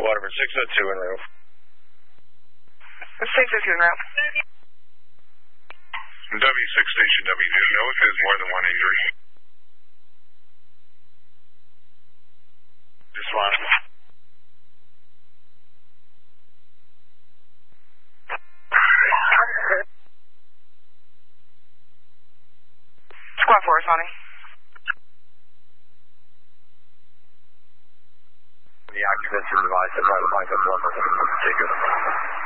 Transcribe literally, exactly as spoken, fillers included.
whatever, six oh two en route. six oh two en route. W six Station W, do you know if there's more than one injury? Just one. Squad four responding. The occupants are advised to try to find some one person in particular.